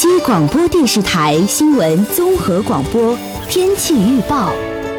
西广播电视台新闻综合广播天气预报。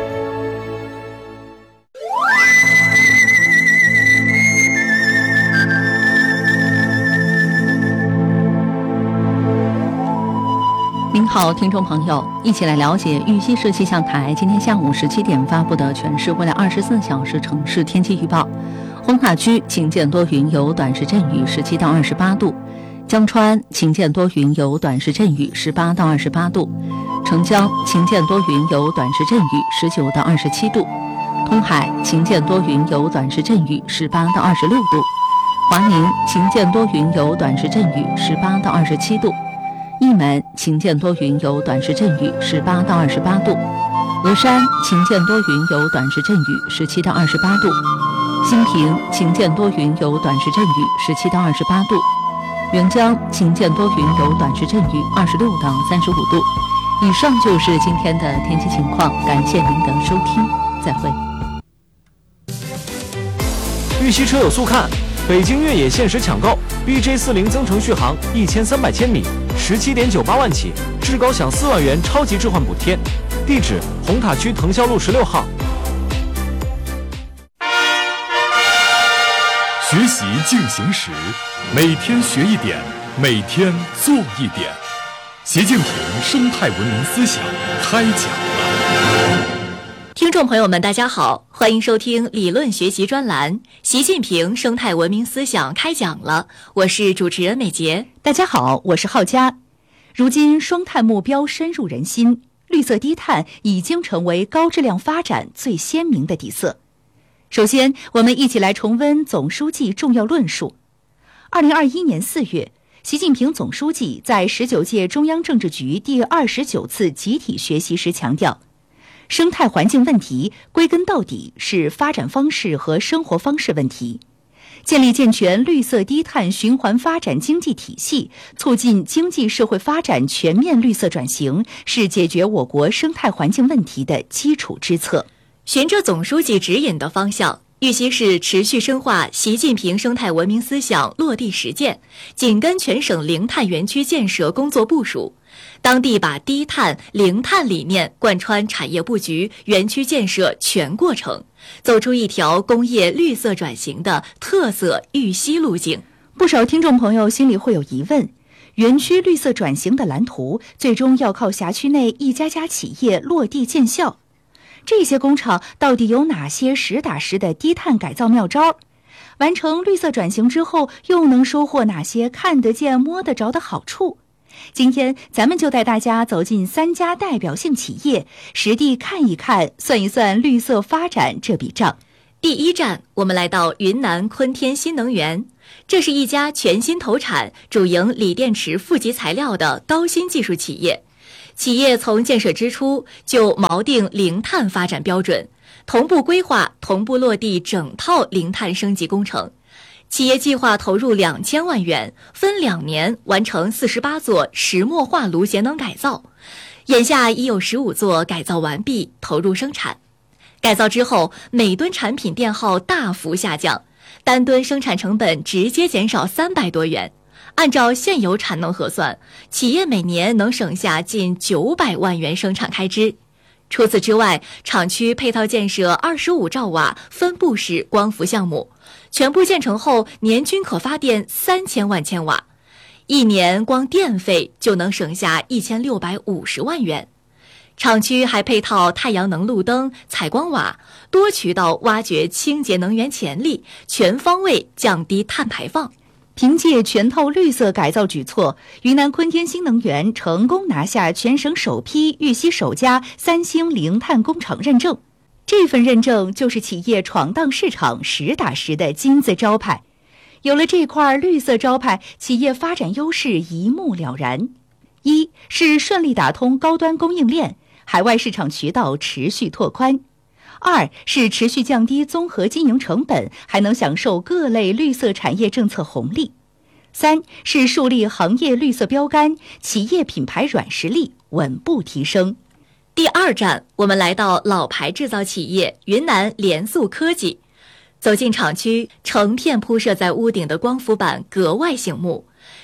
您好，听众朋友，一起来了解玉溪市气象台今天下午17点发布的全市未来24小时城市天气预报。红塔区晴间多云有短时阵雨，17到28度；江川晴间多云有短时阵雨，18到28度；澄江晴间多云有短时阵雨，19到27度；通海晴间多云有短时阵雨，18到26度；华宁晴间多云有短时阵雨，18到27度；义门晴间多云有短时阵雨，18到28度；峨山晴间多云有短时阵雨，17到28度；兴平晴间多云有短时阵雨，17到28度；沅江晴间多云有短时阵雨，26到35度。以上就是今天的天气情况，感谢您的收听，再会。 玉溪车有速看，北京越野限时抢购 BJ40 增程续航1300千米，17.98万起，至高享4万元超级置换补贴。地址：红塔区腾霄路16号。 学习进行时，每天学一点，每天做一点。习近平生态文明思想开讲了。 听众朋友们，大家好，欢迎收听理论学习专栏《习近平生态文明思想开讲了》，我是主持人美杰。 大家好，我是浩佳。如今双碳目标深入人心，绿色低碳已经成为高质量发展最鲜明的底色。首先，我们一起来重温总书记重要论述。2021年4月，习近平总书记在19届中央政治局第29次集体学习时强调，生态环境问题归根到底是发展方式和生活方式问题。建立健全绿色低碳循环发展经济体系，促进经济社会发展全面绿色转型，是解决我国生态环境问题的基础之策。 循着总书记指引的方向，玉溪市持续深化习近平生态文明思想落地实践，紧跟全省零碳园区建设工作部署，当地把低碳、零碳理念贯穿产业布局、园区建设全过程，走出一条工业绿色转型的特色玉溪路径。 不少听众朋友心里会有疑问，园区绿色转型的蓝图最终要靠辖区内一家家企业落地见效。这些工厂到底有哪些实打实的低碳改造妙招？完成绿色转型之后，又能收获哪些看得见摸得着的好处？今天咱们就带大家走进3家代表性企业，实地看一看，算一算绿色发展这笔账。 第一站，我们来到云南昆天新能源，这是一家全新投产、主营锂电池负极材料的高新技术企业。企业从建设之初就锚定零碳发展标准，同步规划、同步落地整套零碳升级工程。企业计划投入2000万元，分2年完成48座石墨化炉节能改造，眼下已有15座改造完毕，投入生产。改造之后，每吨产品电耗大幅下降，单吨生产成本直接减少300多元。按照现有产能核算，企业每年能省下近900万元生产开支。除此之外，厂区配套建设25兆瓦分布式光伏项目，全部建成后年均可发电3000万千瓦，一年光电费就能省下1650万元。厂区还配套太阳能路灯、采光瓦，多渠道挖掘清洁能源潜力，全方位降低碳排放。 凭借全套绿色改造举措，云南昆天新能源成功拿下全省首批、玉溪首家3星零碳工厂认证。这份认证就是企业闯荡市场实打实的金字招牌。有了这块绿色招牌，企业发展优势一目了然。一是顺利打通高端供应链，海外市场渠道持续拓宽。2是持续降低综合经营成本，还能享受各类绿色产业政策红利。3是树立行业绿色标杆，企业品牌软实力稳步提升。 第二站，我们来到老牌制造企业云南联塑科技。走进厂区，成片铺设在屋顶的光伏板格外醒目。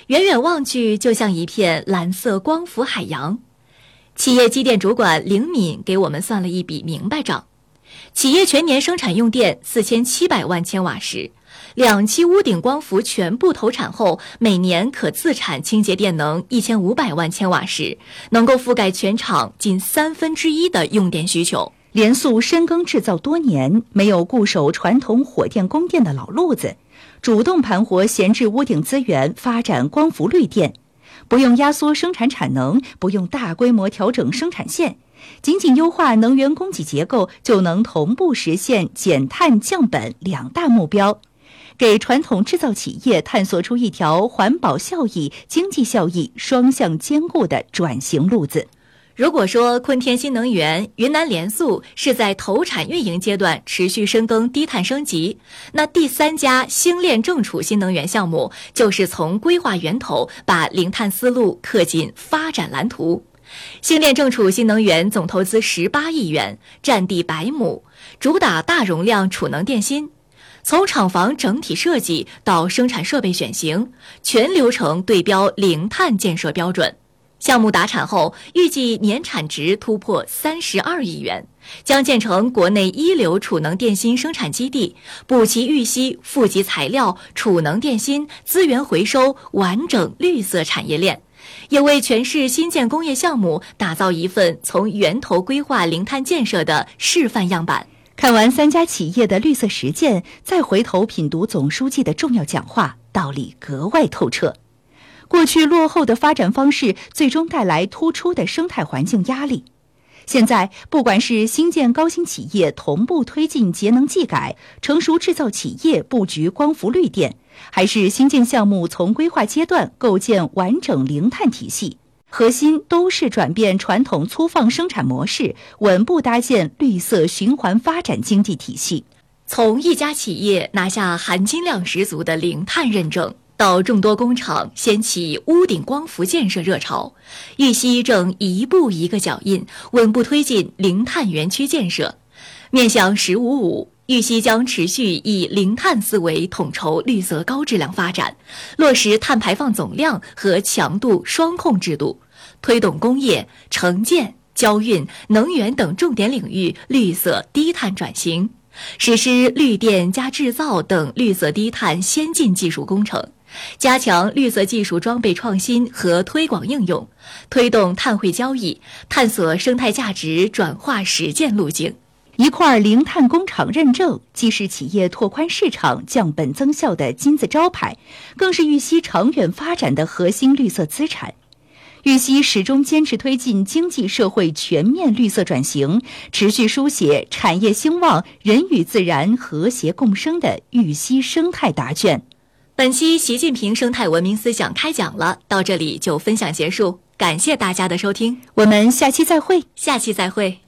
远远望去就像一片蓝色光伏海洋。企业机电主管凌敏给我们算了一笔明白账，企业全年生产用电4700万千瓦时，2期屋顶光伏全部投产后，每年可自产清洁电能1500万千瓦时，能够覆盖全厂近1/3的用电需求。 联塑深耕制造多年，没有固守传统火电供电的老路子，主动盘活闲置屋顶资源，发展光伏绿电，不用压缩生产产能，不用大规模调整生产线，仅仅优化能源供给结构，就能同步实现减碳降本2大目标，给传统制造企业探索出一条环保效益、经济效益双向兼顾的转型路子。 如果说昆天新能源、云南联塑是在投产运营阶段持续深耕低碳升级，那第3家星链正储新能源项目就是从规划源头把零碳思路刻进发展蓝图。星链正储新能源总投资18亿元，占地100亩，主打大容量储能电芯。从厂房整体设计到生产设备选型，全流程对标零碳建设标准。项目达产后，预计年产值突破32亿元，将建成国内一流储能电芯生产基地，补齐玉溪负极材料、储能电芯、资源回收完整绿色产业链，也为全市新建工业项目打造一份从源头规划零碳建设的示范样板。 看完3家企业的绿色实践，再回头品读总书记的重要讲话，道理格外透彻。过去落后的发展方式，最终带来突出的生态环境压力。现在，不管是新建高新企业同步推进节能技改，成熟制造企业布局光伏绿电，还是新建项目从规划阶段构建完整零碳体系，核心都是转变传统粗放生产模式，稳步搭建绿色循环发展经济体系。 从一家企业拿下含金量十足的零碳认证，到众多工厂掀起屋顶光伏建设热潮，玉溪正一步一个脚印，稳步推进零碳园区建设。面向“15+5”，玉溪将持续以零碳思维统筹绿色高质量发展，落实碳排放总量和强度双控制度，推动工业、城建、交运、能源等重点领域绿色低碳转型，实施绿电加制造等绿色低碳先进技术工程，加强绿色技术装备创新和推广应用，推动碳汇交易，探索生态价值转化实践路径。 一块零碳工厂认证，既是企业拓宽市场、降本增效的金字招牌，更是玉溪长远发展的核心绿色资产。玉溪始终坚持推进经济社会全面绿色转型，持续书写产业兴旺、人与自然和谐共生的玉溪生态答卷。 本期习近平生态文明思想开讲了，到这里就分享结束，感谢大家的收听， 我们下期再会。 下期再会。